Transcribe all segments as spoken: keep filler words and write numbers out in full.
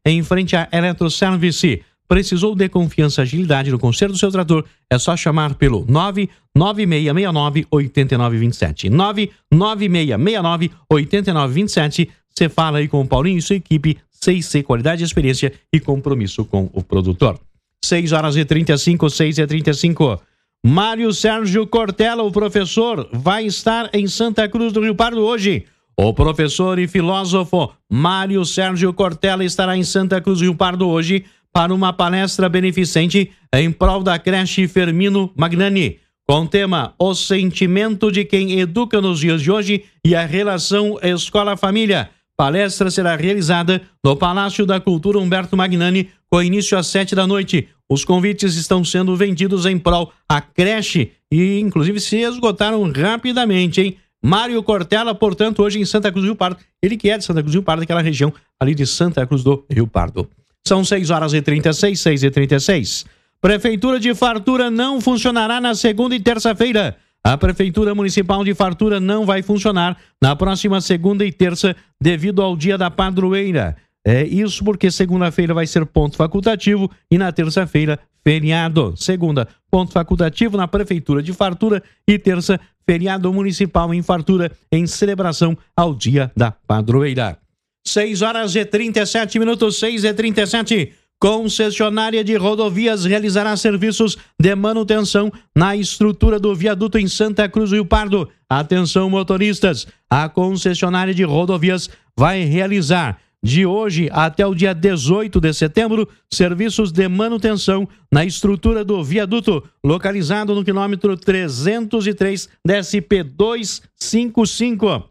em frente à Eletroservice. Precisou de confiança e agilidade no conserto do seu trator? É só chamar pelo nove nove seis seis nove, oito nove dois sete. nove nove seis seis nove, oito nove dois sete. Você fala aí com o Paulinho e sua equipe. seis C, qualidade, experiência e compromisso com o produtor. seis horas e trinta e cinco, seis e trinta e cinco. Mário Sérgio Cortella, o professor, vai estar em Santa Cruz do Rio Pardo hoje. O professor e filósofo Mário Sérgio Cortella estará em Santa Cruz do Rio Pardo hoje para uma palestra beneficente em prol da creche Fermino Magnani, com o tema O Sentimento de Quem Educa nos Dias de Hoje e a Relação Escola-Família. Palestra será realizada no Palácio da Cultura Humberto Magnani, com início às sete da noite. Os convites estão sendo vendidos em prol à creche e, inclusive, se esgotaram rapidamente, hein? Mário Cortella, portanto, hoje em Santa Cruz do Rio Pardo. Ele que é de Santa Cruz do Rio Pardo, aquela região ali de Santa Cruz do Rio Pardo. São seis horas e trinta e seis, seis e trinta e seis. Prefeitura de Fartura não funcionará na segunda e terça-feira. A Prefeitura Municipal de Fartura não vai funcionar na próxima segunda e terça devido ao dia da padroeira. É isso porque segunda-feira vai ser ponto facultativo e na terça-feira feriado. Segunda, ponto facultativo na Prefeitura de Fartura e terça, feriado municipal em Fartura em celebração ao dia da padroeira. seis horas e trinta e sete minutos, seis e trinta e sete. Concessionária de rodovias realizará serviços de manutenção na estrutura do viaduto em Santa Cruz do Rio Pardo. Atenção, motoristas, a concessionária de rodovias vai realizar de hoje até o dia dezoito de setembro serviços de manutenção na estrutura do viaduto, localizado no quilômetro trezentos e três da S P duzentos e cinquenta e cinco.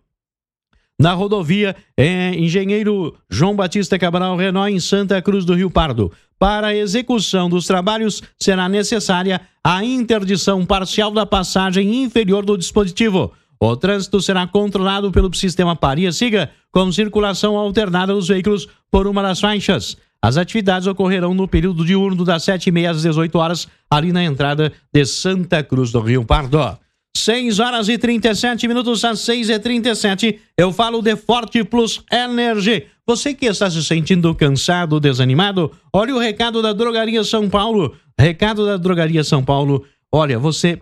Na rodovia é Engenheiro João Batista Cabral Renault, em Santa Cruz do Rio Pardo. Para a execução dos trabalhos, será necessária a interdição parcial da passagem inferior do dispositivo. O trânsito será controlado pelo sistema Paria-Siga, com circulação alternada dos veículos por uma das faixas. As atividades ocorrerão no período diurno das sete e meia às dezoito horas, ali na entrada de Santa Cruz do Rio Pardo. seis horas e trinta e sete minutos, às seis e trinta e sete, eu falo de Forte Plus Energy. Você que está se sentindo cansado, desanimado, olha o recado da Drogaria São Paulo. Recado da Drogaria São Paulo. Olha, você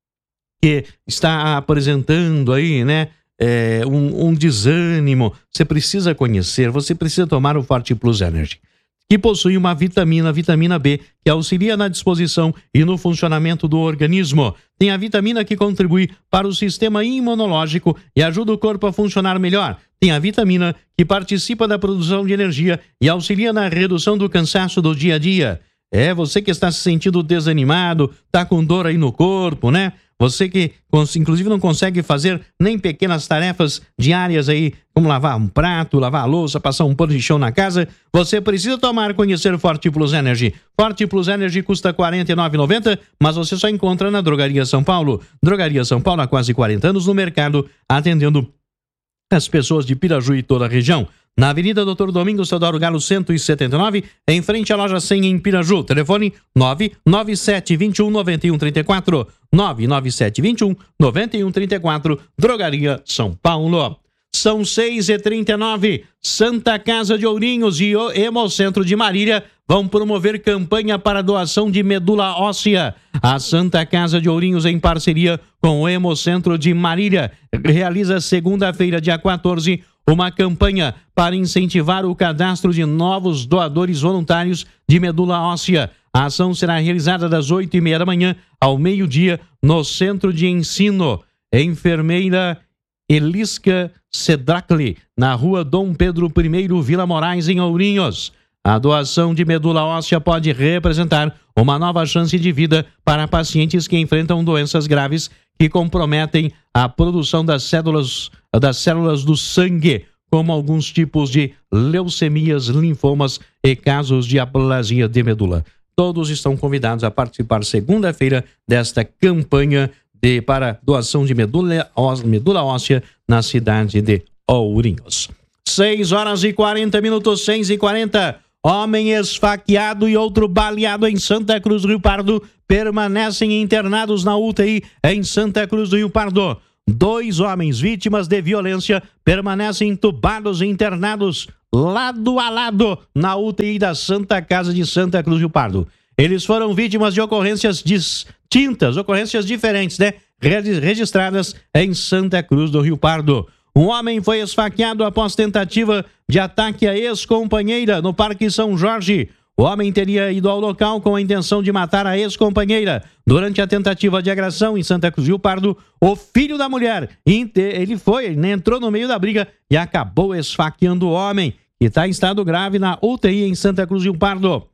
que está apresentando aí, né, é, um, um desânimo, você precisa conhecer, você precisa tomar o Forte Plus Energy, que possui uma vitamina, vitamina B, que auxilia na disposição e no funcionamento do organismo. Tem a vitamina que contribui para o sistema imunológico e ajuda o corpo a funcionar melhor. Tem a vitamina que participa da produção de energia e auxilia na redução do cansaço do dia a dia. É, você que está se sentindo desanimado, tá com dor aí no corpo, né? Você que, inclusive, não consegue fazer nem pequenas tarefas diárias aí, como lavar um prato, lavar a louça, passar um pano de chão na casa, você precisa tomar e conhecer Forte Plus Energy. Forte Plus Energy custa quarenta e nove reais e noventa centavos, mas você só encontra na Drogaria São Paulo. Drogaria São Paulo há quase quarenta anos no mercado, atendendo as pessoas de Piraju e toda a região. Na Avenida doutor Domingos Teodoro Galo cento e setenta e nove, em frente à loja cem em Piraju. Telefone nove nove sete dois um nove um três quatro. nove nove sete dois um nove um três quatro. Drogaria São Paulo. São seis e trinta e nove. Santa Casa de Ourinhos e o Hemocentro de Marília vão promover campanha para doação de medula óssea. A Santa Casa de Ourinhos, em parceria com o Hemocentro de Marília, realiza segunda-feira, dia quatorze, uma campanha para incentivar o cadastro de novos doadores voluntários de medula óssea. A ação será realizada das oito e meia da manhã ao meio-dia no Centro de Ensino Enfermeira Elisca Sedracli, na rua Dom Pedro I, Vila Moraes, em Ourinhos. A doação de medula óssea pode representar uma nova chance de vida para pacientes que enfrentam doenças graves que comprometem a produção das células, das células do sangue, como alguns tipos de leucemias, linfomas e casos de aplasia de medula. Todos estão convidados a participar segunda-feira desta campanha de, para doação de medula, medula óssea na cidade de Ourinhos. seis horas e quarenta minutos, seis e quarenta. Homem esfaqueado e outro baleado em Santa Cruz do Rio Pardo permanecem internados na U T I em Santa Cruz do Rio Pardo. Dois homens vítimas de violência permanecem entubados e internados lado a lado na U T I da Santa Casa de Santa Cruz do Rio Pardo. Eles foram vítimas de ocorrências distintas, ocorrências diferentes, né? Registradas em Santa Cruz do Rio Pardo. Um homem foi esfaqueado após tentativa de ataque à ex-companheira no Parque São Jorge. O homem teria ido ao local com a intenção de matar a ex-companheira. Durante a tentativa de agressão em Santa Cruz do Rio Pardo, o filho da mulher, ele foi, ele entrou no meio da briga e acabou esfaqueando o homem, que está em estado grave na U T I em Santa Cruz do Rio Pardo.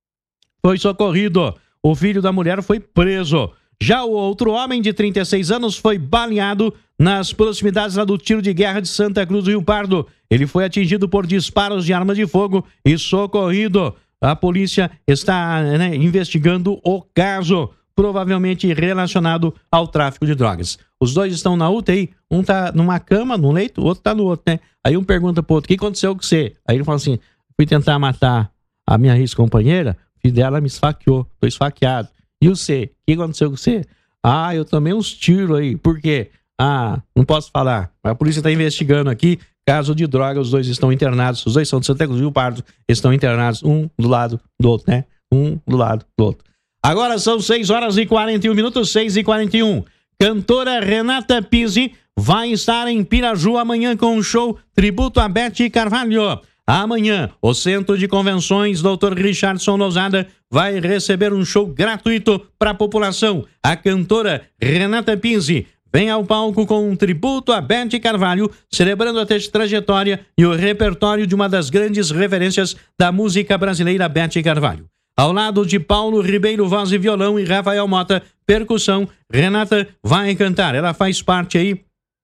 Foi socorrido. O filho da mulher foi preso. Já o outro homem, de trinta e seis anos, foi baleado nas proximidades lá do tiro de guerra de Santa Cruz do Rio Pardo. Ele foi atingido por disparos de arma de fogo e socorrido. A polícia está, né, investigando o caso, provavelmente relacionado ao tráfico de drogas. Os dois estão na U T I, um está numa cama, num leito, o outro está no outro, né? Aí um pergunta pro outro, o que aconteceu com você? Aí ele fala assim, fui tentar matar a minha ex-companheira, filho dela me esfaqueou, tô esfaqueado. E você? O que aconteceu com você? Ah, eu tomei uns tiros aí. Por quê? Ah, não posso falar. A polícia está investigando aqui. Caso de droga, os dois estão internados. Os dois são de Santa Cruz do Rio Pardo. Estão internados, um do lado do outro, né? Um do lado do outro. Agora são seis horas e quarenta e um minutos, seis e quarenta e um. Cantora Renata Pizzi vai estar em Piraju amanhã com um show tributo a Beth Carvalho. Amanhã, o Centro de Convenções doutor Richardson Lozada vai receber um show gratuito para a população. A cantora Renata Pizzi vem ao palco com um tributo a Beth Carvalho, celebrando a trajetória e o repertório de uma das grandes referências da música brasileira, Beth Carvalho. Ao lado de Paulo Ribeiro, voz e violão, e Rafael Mota, percussão, Renata vai cantar. Ela faz parte aí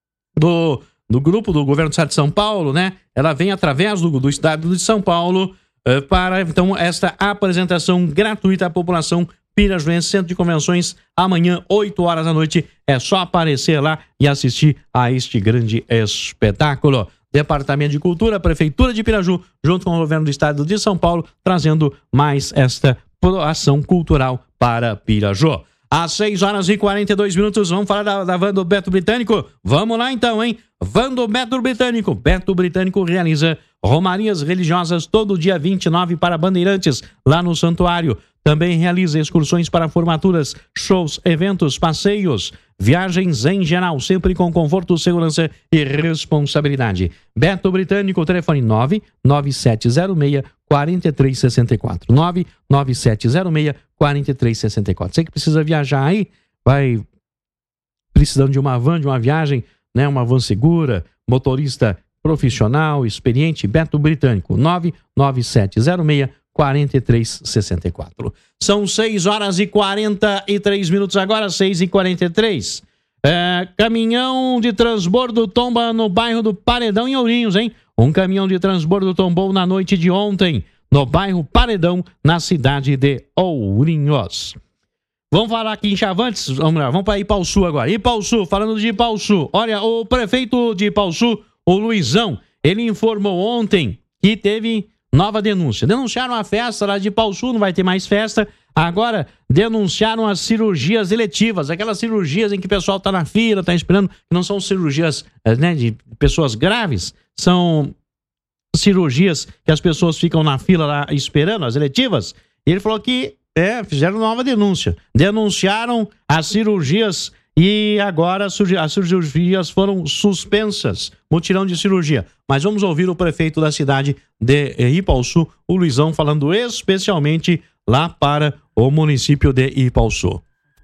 do... do grupo do governo do estado de São Paulo, né? Ela vem através do, do estado de São Paulo uh, para, então, esta apresentação gratuita à população pirajuense, Centro de Convenções, amanhã, oito horas da noite. É só aparecer lá e assistir a este grande espetáculo. Departamento de Cultura, Prefeitura de Piraju, junto com o governo do estado de São Paulo, trazendo mais esta ação cultural para Piraju. Às seis horas e quarenta e dois minutos, vamos falar da, da van do Beto Britânico? Vamos lá então, hein? Van do Beto Britânico. Beto Britânico realiza romarias religiosas todo dia vinte e nove para Bandeirantes, lá no Santuário. Também realiza excursões para formaturas, shows, eventos, passeios, viagens em geral, sempre com conforto, segurança e responsabilidade. Beto Britânico, telefone nove nove sete zero seis, quatro três seis quatro. nove nove sete zero seis, quatro três seis quatro. Você que precisa viajar aí, vai precisando de uma van, de uma viagem, né? Uma van segura, motorista profissional, experiente, Beto Britânico, nove nove sete zero seis, quatro três seis quatro. São seis horas e quarenta e três minutos agora, seis e quarenta e três. É, caminhão de transbordo tomba no bairro do Paredão, em Ourinhos, hein? Um caminhão de transbordo tombou na noite de ontem, no bairro Paredão, na cidade de Ourinhos. Vamos falar aqui em Chavantes, vamos lá, vamos para Ipauçu agora. Ipauçu, falando de Ipauçu. Olha, o prefeito de Ipauçu, o Luizão, ele informou ontem que teve nova denúncia. Denunciaram a festa lá de Ipauçu, não vai ter mais festa. Agora, denunciaram as cirurgias eletivas, aquelas cirurgias em que o pessoal está na fila, está esperando, que não são cirurgias, né, de pessoas graves, são cirurgias que as pessoas ficam na fila lá esperando, as eletivas. E ele falou que é, fizeram nova denúncia. Denunciaram as cirurgias e agora as cirurgias foram suspensas, mutirão de cirurgia. Mas vamos ouvir o prefeito da cidade de Ipauçu, o Luizão, falando especialmente lá para o município de Ipauçu.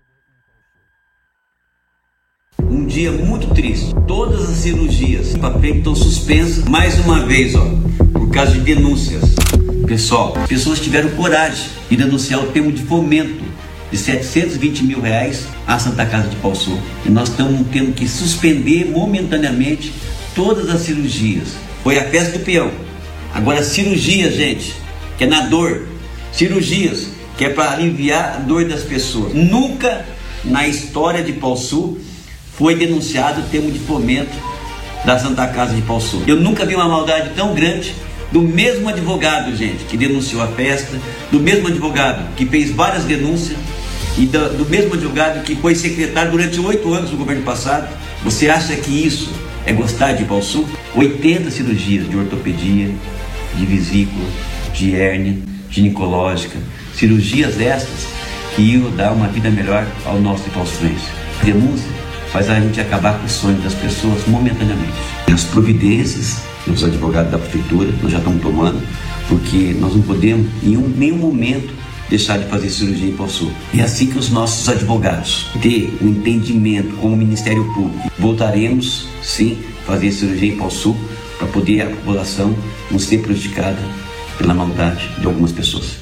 Um dia muito triste. Todas as cirurgias em papel estão suspensas mais uma vez, ó, por causa de denúncias. Pessoal, pessoas tiveram coragem de denunciar o termo de fomento de setecentos e vinte mil reais à Santa Casa de Ipauçu. E nós estamos tendo que suspender momentaneamente todas as cirurgias. Foi a festa do peão. Agora cirurgias, gente, que é na dor. Cirurgias, que é para aliviar a dor das pessoas. Nunca na história de Ipauçu foi denunciado o termo de fomento da Santa Casa de Ipauçu. Eu nunca vi uma maldade tão grande do mesmo advogado, gente, que denunciou a festa, do mesmo advogado que fez várias denúncias e do, do mesmo advogado que foi secretário durante oito anos do governo passado. Você acha que isso é gostar de Ipauçu? oitenta cirurgias de ortopedia, de vesícula, de hérnia, ginecológica, cirurgias estas que iam dar uma vida melhor ao nosso hipossuense. A denúncia faz a gente acabar com o sonho das pessoas momentaneamente. E as providências que os advogados da prefeitura nós já estamos tomando, porque nós não podemos em um, nenhum momento deixar de fazer cirurgia em Hipossul. É assim que os nossos advogados ter um entendimento com o Ministério Público. Voltaremos, sim, a fazer cirurgia em Hipossul para poder a população não ser prejudicada pela maldade de algumas pessoas.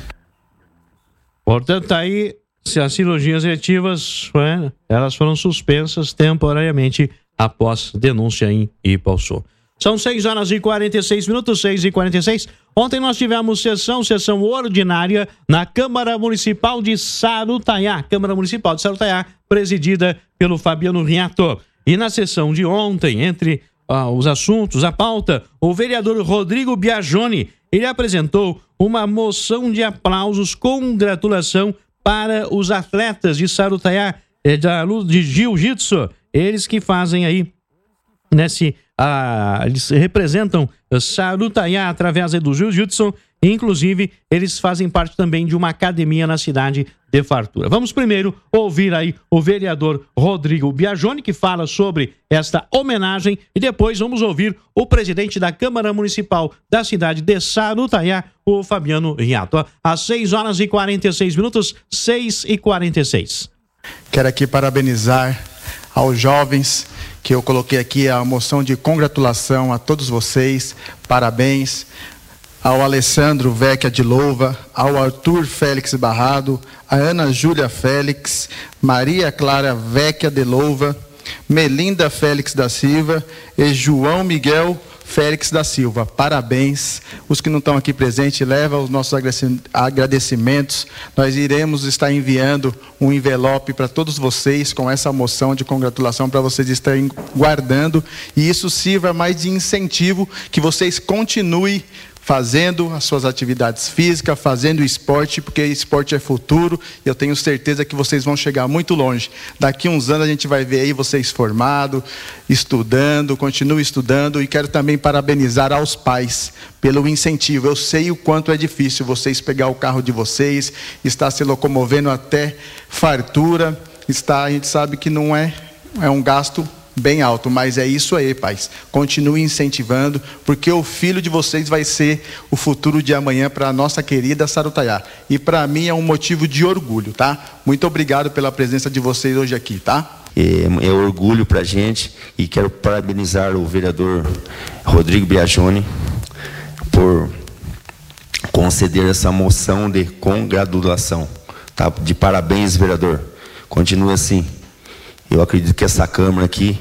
Portanto, aí, se as cirurgias eletivas, né, elas foram suspensas temporariamente após denúncia em Hipossul. São seis horas e quarenta e seis minutos, seis e quarenta e seis. Ontem nós tivemos sessão, sessão ordinária na Câmara Municipal de Sarutaiá. Câmara Municipal de Sarutaiá, presidida pelo Fabiano Riato. E na sessão de ontem, entre ah, os assuntos, a pauta, o vereador Rodrigo Biagioni, ele apresentou uma moção de aplausos, congratulação para os atletas de Sarutaiá, de jiu-jitsu, eles que fazem aí, nesse... Ah, eles representam Sarutaiá através do jiu-jitsu, inclusive eles fazem parte também de uma academia na cidade de Fartura. Vamos primeiro ouvir aí o vereador Rodrigo Biagioni, que fala sobre esta homenagem, e depois vamos ouvir o presidente da Câmara Municipal da cidade de Sarutaiá, o Fabiano Riato. Às seis horas e quarenta e seis minutos, seis e quarenta e seis. Quero aqui parabenizar aos jovens que eu coloquei aqui a moção de congratulação a todos vocês, parabéns ao Alessandro Vecchia de Louva, ao Arthur Félix Barrado, a Ana Júlia Félix, Maria Clara Vecchia de Louva, Melinda Félix da Silva e João Miguel Félix da Silva. Parabéns. Os que não estão aqui presentes, leva os nossos agradecimentos. Nós iremos estar enviando um envelope para todos vocês com essa moção de congratulação para vocês estarem guardando, e isso sirva mais de incentivo que vocês continuem fazendo as suas atividades físicas, fazendo esporte, porque esporte é futuro, e eu tenho certeza que vocês vão chegar muito longe. Daqui uns anos a gente vai ver aí vocês formados, estudando, continuem estudando, e quero também parabenizar aos pais pelo incentivo. Eu sei o quanto é difícil vocês pegar o carro de vocês, estar se locomovendo até Fartura, está, a gente sabe que não é, é um gasto bem alto, mas é isso aí, pais. Continue incentivando, porque o filho de vocês vai ser o futuro de amanhã para a nossa querida Sarutaiá. E para mim é um motivo de orgulho, tá? Muito obrigado pela presença de vocês hoje aqui, tá? É, é orgulho para a gente, e quero parabenizar o vereador Rodrigo Biagioni por conceder essa moção de congratulação, tá? De parabéns, vereador. Continue assim. Eu acredito que essa Câmara aqui,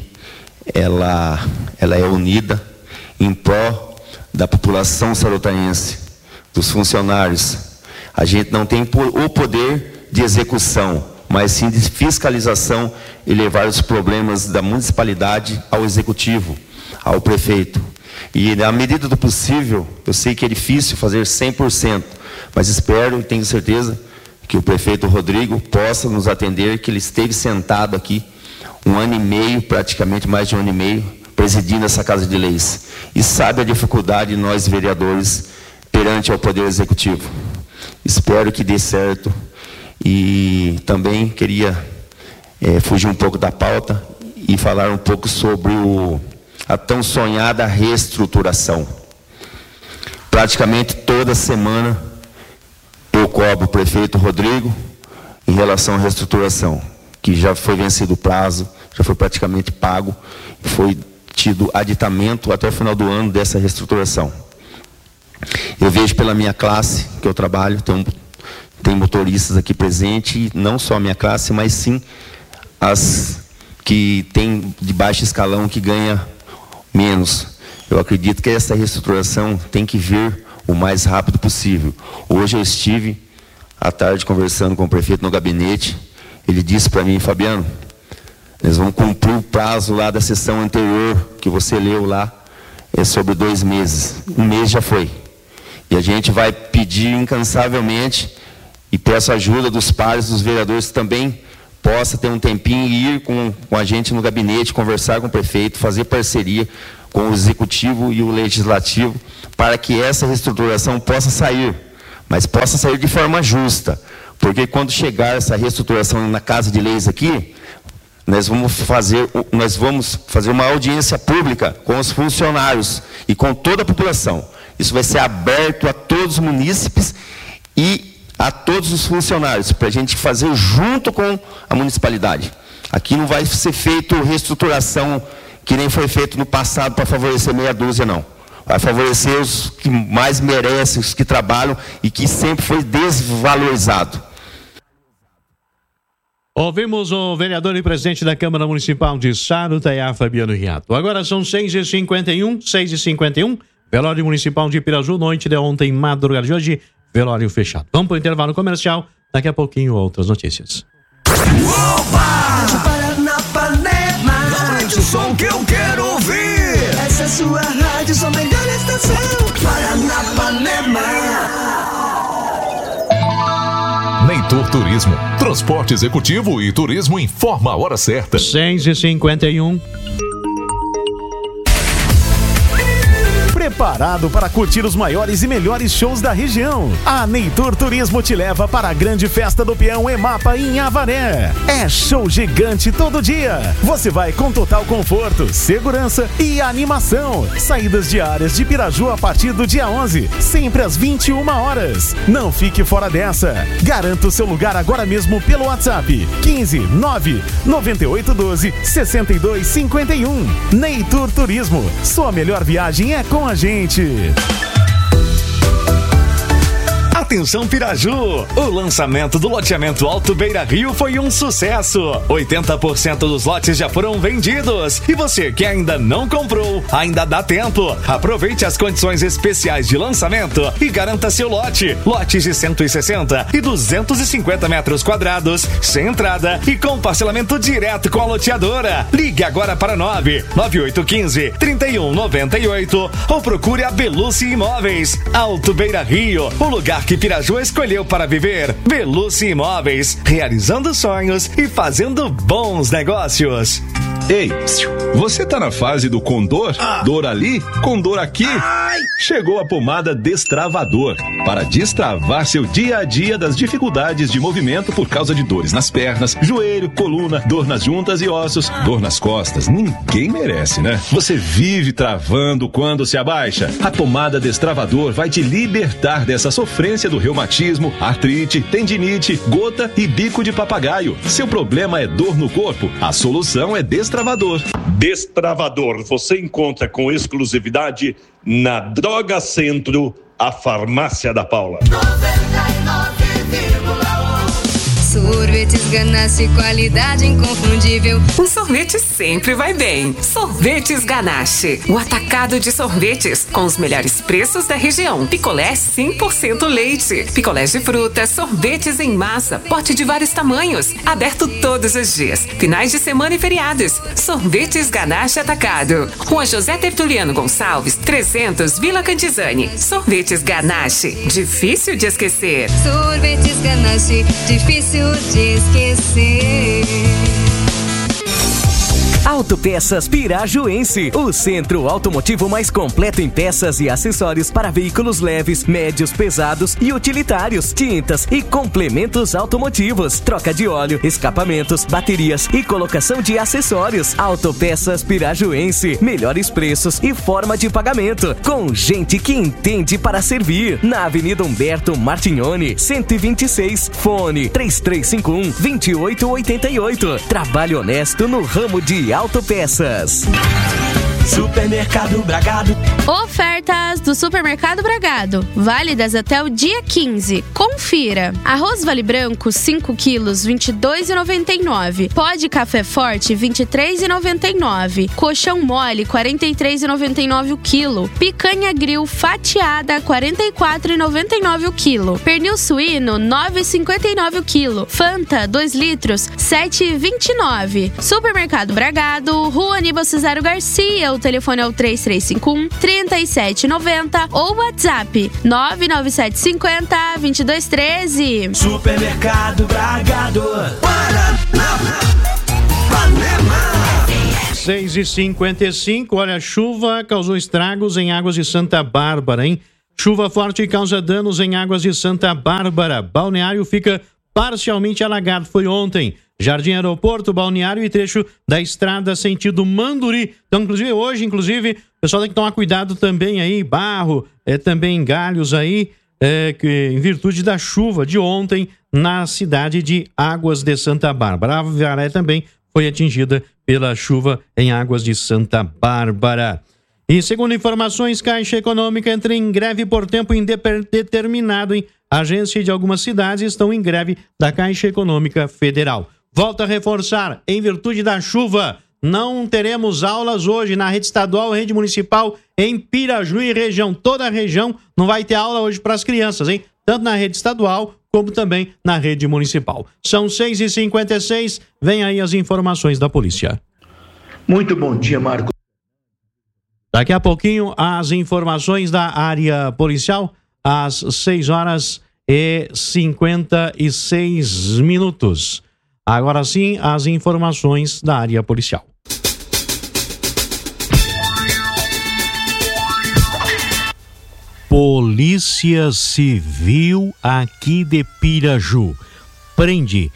ela, ela é unida em pró da população sarutaense, dos funcionários. A gente não tem o poder de execução, mas sim de fiscalização e levar os problemas da municipalidade ao executivo, ao prefeito. E na medida do possível, eu sei que é difícil fazer cem por cento, mas espero e tenho certeza que o prefeito Rodrigo possa nos atender, que ele esteve sentado aqui um ano e meio, praticamente mais de um ano e meio, presidindo essa Casa de Leis, e sabe a dificuldade de nós vereadores perante ao Poder Executivo. Espero que dê certo, e também queria é, fugir um pouco da pauta e falar um pouco sobre o, a tão sonhada reestruturação. Praticamente toda semana eu cobro o prefeito Rodrigo em relação à reestruturação, que já foi vencido o prazo, já foi praticamente pago, foi tido aditamento até o final do ano dessa reestruturação. Eu vejo pela minha classe, que eu trabalho, tem, tem motoristas aqui presentes, não só a minha classe, mas sim as que têm de baixo escalão, que ganha menos. Eu acredito que essa reestruturação tem que vir o mais rápido possível. Hoje eu estive à tarde conversando com o prefeito no gabinete. Ele disse para mim: Fabiano, nós vamos cumprir o prazo lá da sessão anterior, que você leu lá, é sobre dois meses. Um mês já foi. E a gente vai pedir incansavelmente, e peço ajuda dos pares, dos vereadores, que também possa ter um tempinho e ir com, com a gente no gabinete, conversar com o prefeito, fazer parceria com o Executivo e o Legislativo para que essa reestruturação possa sair, mas possa sair de forma justa, porque quando chegar essa reestruturação na Casa de Leis aqui, nós vamos fazer, nós vamos fazer uma audiência pública com os funcionários e com toda a população. Isso vai ser aberto a todos os munícipes e a todos os funcionários, para a gente fazer junto com a municipalidade. Aqui não vai ser feito reestruturação que nem foi feito no passado para favorecer meia dúzia, não. Vai favorecer os que mais merecem, os que trabalham e que sempre foi desvalorizado. Ouvimos o vereador e presidente da Câmara Municipal de Sarutaiá, Fabiano Riato. Agora são seis e cinquenta e um, seis e cinquenta e um, velório municipal de Piraju, noite de ontem, madrugada de hoje, velório fechado. Vamos para o intervalo comercial, daqui a pouquinho outras notícias. Opa! Paranapanema, aumente o som que eu quero ouvir. Essa é sua rádio, sua melhor estação. Paranapanema. Neitor Turismo, transporte executivo e turismo informa a hora certa. seis e cinquenta e um. Preparado para curtir os maiores e melhores shows da região? A Neitor Turismo te leva para a grande festa do peão EMAPA em Avaré. É show gigante todo dia. Você vai com total conforto, segurança e animação. Saídas diárias de Piraju a partir do dia onze, sempre às vinte e uma horas. Não fique fora dessa. Garanta o seu lugar agora mesmo pelo WhatsApp quinze nove noventa e oito doze sessenta e dois cinquenta e um. Neitor Turismo, sua melhor viagem é com a gente. Atenção Piraju! O lançamento do loteamento Alto Beira Rio foi um sucesso. oitenta por cento dos lotes já foram vendidos. E você que ainda não comprou, ainda dá tempo. Aproveite as condições especiais de lançamento e garanta seu lote. Lotes de cento e sessenta e duzentos e cinquenta metros quadrados, sem entrada e com parcelamento direto com a loteadora. Ligue agora para nove nove oito um cinco, três um nove oito ou procure a Belucci Imóveis. Alto Beira Rio, o lugar que Piraju escolheu para viver. Belucci Imóveis, realizando sonhos e fazendo bons negócios. Ei, você tá na fase do condor? Ah. Dor ali, condor aqui? Ai. Chegou a pomada Destravador, para destravar seu dia a dia das dificuldades de movimento por causa de dores nas pernas, joelho, coluna, dor nas juntas e ossos, dor nas costas. Ninguém merece, né? Você vive travando quando se abaixa. A pomada Destravador vai te libertar dessa sofrência do reumatismo, artrite, tendinite, gota e bico de papagaio. Seu problema é dor no corpo? A solução é Destravador. Destravador. Destravador você encontra com exclusividade na Droga Centro, a farmácia da Paula. Sorvetes Ganache, qualidade inconfundível. Um sorvete sempre vai bem. Sorvetes Ganache, o atacado de sorvetes com os melhores preços da região. Picolé cem por cento leite, picolés de fruta, sorvetes em massa, pote de vários tamanhos, aberto todos os dias, finais de semana e feriados. Sorvetes Ganache Atacado, Rua José Tertuliano Gonçalves, trezentos, Vila Cantizani. Sorvetes Ganache, difícil de esquecer. Sorvetes Ganache, difícil de esquecer. Autopeças Pirajuense, o centro automotivo mais completo em peças e acessórios para veículos leves, médios, pesados e utilitários, tintas e complementos automotivos, troca de óleo, escapamentos, baterias e colocação de acessórios. Autopeças Pirajuense, melhores preços e forma de pagamento, com gente que entende para servir. Na Avenida Humberto Martignoni, cento e vinte e seis, fone três três cinco um, dois oito oito oito. Trabalho honesto no ramo de autopeças. Supermercado Bragado. Ofertas do Supermercado Bragado, válidas até o dia quinze. Confira. Arroz Vale Branco cinco quilos, vinte e dois reais e noventa e nove centavos. Pó de café forte, vinte e três reais e noventa e nove centavos. Colchão mole, quarenta e três reais e noventa e nove centavos o quilo. Picanha grill fatiada, quarenta e quatro reais e noventa e nove centavos o quilo. Pernil suíno, nove reais e cinquenta e nove centavos o quilo. Fanta, dois litros, sete reais e vinte e nove centavos. Supermercado Bragado, Rua Aníbal Cesário Garcia. O telefone é o três três cinco um, três sete nove zero ou WhatsApp nove nove sete cinco zero, dois dois um três. Supermercado Bragado. Paraná, Panema. seis e cinquenta e cinco, olha, a chuva causou estragos em Águas de Santa Bárbara, hein? Chuva forte causa danos em Águas de Santa Bárbara. Balneário fica parcialmente alagado, foi ontem. Jardim Aeroporto, Balneário e trecho da estrada sentido Manduri. Então, inclusive, hoje, inclusive, o pessoal tem que tomar cuidado também aí, barro, é, também galhos aí, é, que, em virtude da chuva de ontem na cidade de Águas de Santa Bárbara. A Avaré também foi atingida pela chuva em Águas de Santa Bárbara. E segundo informações, Caixa Econômica entra em greve por tempo indeterminado, hein? Agências de algumas cidades estão em greve da Caixa Econômica Federal. Volto a reforçar, em virtude da chuva, não teremos aulas hoje na rede estadual, rede municipal, em Piraju e região. Toda a região não vai ter aula hoje para as crianças, hein? Tanto na rede estadual, como também na rede municipal. São seis e cinquenta e seis, vem aí as informações da polícia. Muito bom dia, Marco. Daqui a pouquinho, as informações da área policial, às seis horas e cinquenta e seis minutos. Agora sim, as informações da área policial. Polícia Civil aqui de Piraju prende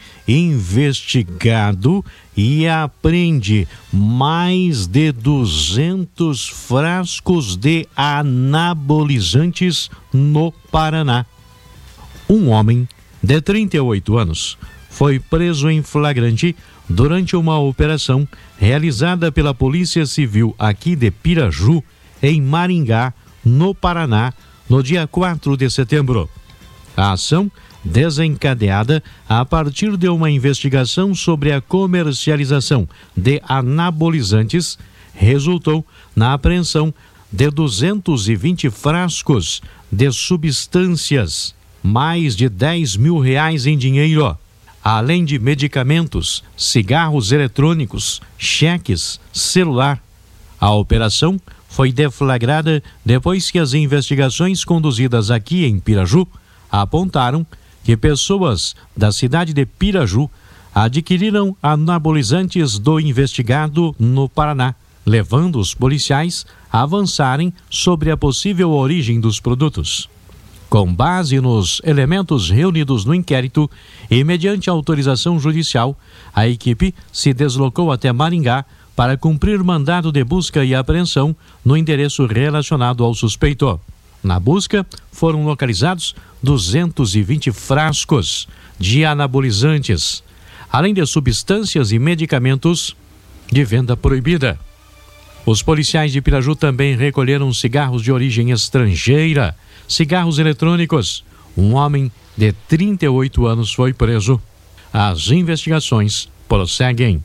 investigado e apreende mais de duzentos frascos de anabolizantes no Paraná. Um homem de trinta e oito anos foi preso em flagrante durante uma operação realizada pela Polícia Civil aqui de Piraju, em Maringá, no Paraná, no dia quatro de setembro. A ação, desencadeada a partir de uma investigação sobre a comercialização de anabolizantes, resultou na apreensão de duzentos e vinte frascos de substâncias, mais de dez mil reais em dinheiro, além de medicamentos, cigarros eletrônicos, cheques, celular. A operação foi deflagrada depois que as investigações conduzidas aqui em Piraju apontaram que pessoas da cidade de Piraju adquiriram anabolizantes do investigado no Paraná, levando os policiais a avançarem sobre a possível origem dos produtos. Com base nos elementos reunidos no inquérito e mediante autorização judicial, a equipe se deslocou até Maringá para cumprir mandado de busca e apreensão no endereço relacionado ao suspeito. Na busca, foram localizados duzentos e vinte frascos de anabolizantes, além de substâncias e medicamentos de venda proibida. Os policiais de Piraju também recolheram cigarros de origem estrangeira, cigarros eletrônicos. Um homem de trinta e oito anos foi preso. As investigações prosseguem.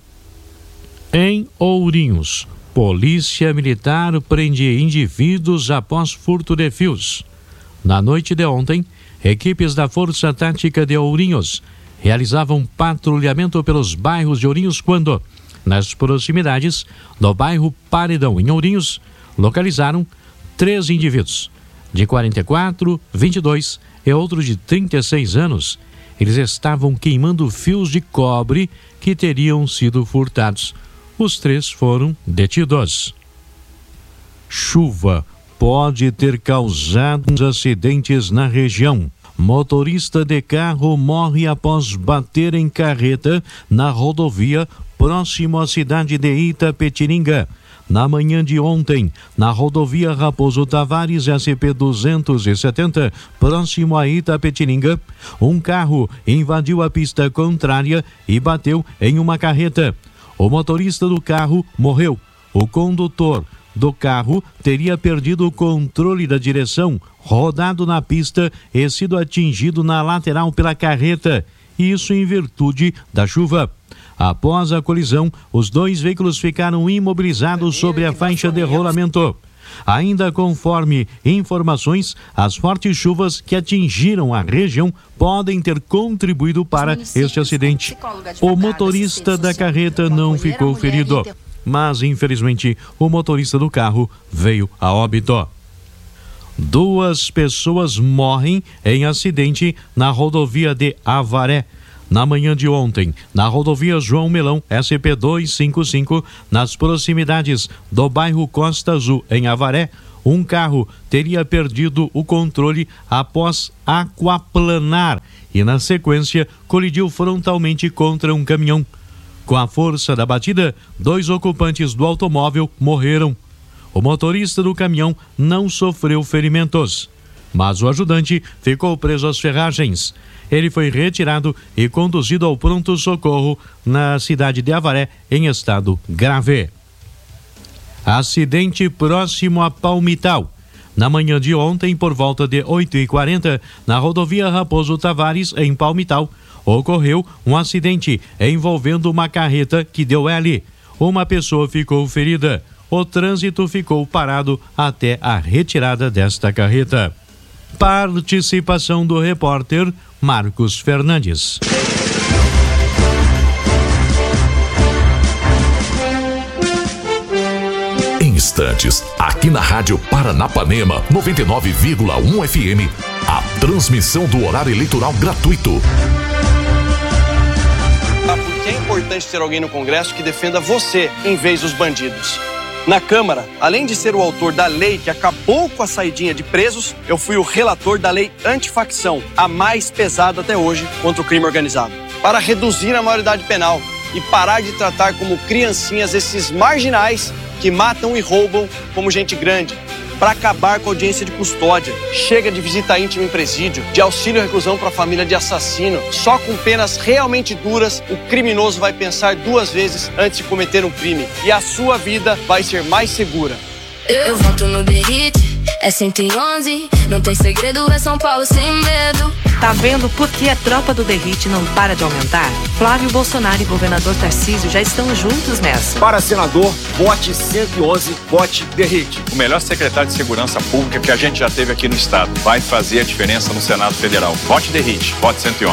Em Ourinhos, Polícia Militar prende indivíduos após furto de fios. Na noite de ontem, equipes da Força Tática de Ourinhos realizavam patrulhamento pelos bairros de Ourinhos quando, nas proximidades do bairro Paredão, em Ourinhos, localizaram três indivíduos, de quarenta e quatro, vinte e dois e outro de trinta e seis anos. Eles estavam queimando fios de cobre que teriam sido furtados. Os três foram detidos. Chuva pode ter causado acidentes na região. Motorista de carro morre após bater em carreta na rodovia próximo à cidade de Itapetininga. Na manhã de ontem, na rodovia Raposo Tavares S P duzentos e setenta, próximo a Itapetininga, um carro invadiu a pista contrária e bateu em uma carreta. O motorista do carro morreu. O condutor do carro teria perdido o controle da direção, rodado na pista e sido atingido na lateral pela carreta. Isso em virtude da chuva. Após a colisão, os dois veículos ficaram imobilizados sobre a faixa de rolamento. Ainda conforme informações, as fortes chuvas que atingiram a região podem ter contribuído para este acidente. O motorista da carreta não ficou ferido, mas infelizmente o motorista do carro veio a óbito. Duas pessoas morrem em acidente na rodovia de Avaré. Na manhã de ontem, na rodovia João Melão, S P duzentos e cinquenta e cinco, nas proximidades do bairro Costa Azul, em Avaré, um carro teria perdido o controle após aquaplanar e, na sequência, colidiu frontalmente contra um caminhão. Com a força da batida, dois ocupantes do automóvel morreram. O motorista do caminhão não sofreu ferimentos, mas o ajudante ficou preso às ferragens. Ele foi retirado e conduzido ao pronto-socorro na cidade de Avaré, em estado grave. Acidente próximo a Palmital. Na manhã de ontem, por volta de oito e quarenta, na rodovia Raposo Tavares, em Palmital, ocorreu um acidente envolvendo uma carreta que deu L. Uma pessoa ficou ferida. O trânsito ficou parado até a retirada desta carreta. Participação do repórter Marcos Fernandes. Em instantes, aqui na Rádio Paranapanema noventa e nove vírgula um F M, a transmissão do horário eleitoral gratuito. Porque é importante ter alguém no Congresso que defenda você em vez dos bandidos. Na Câmara, além de ser o autor da lei que acabou com a saidinha de presos, eu fui o relator da lei antifacção, a mais pesada até hoje contra o crime organizado. Para reduzir a maioridade penal e parar de tratar como criancinhas esses marginais que matam e roubam como gente grande. Para acabar com a audiência de custódia. Chega de visita íntima em presídio, de auxílio à reclusão para a família de assassino. Só com penas realmente duras, o criminoso vai pensar duas vezes antes de cometer um crime. E a sua vida vai ser mais segura. Eu voto no Derrite, é cento e onze, não tem segredo, é São Paulo sem medo. Tá vendo por que a tropa do Derrite não para de aumentar? Flávio Bolsonaro e governador Tarcísio já estão juntos nessa. Para senador, vote cento e onze, vote Derrite. O melhor secretário de segurança pública que a gente já teve aqui no estado. Vai fazer a diferença no Senado Federal. Vote Derrite, vote cento e onze.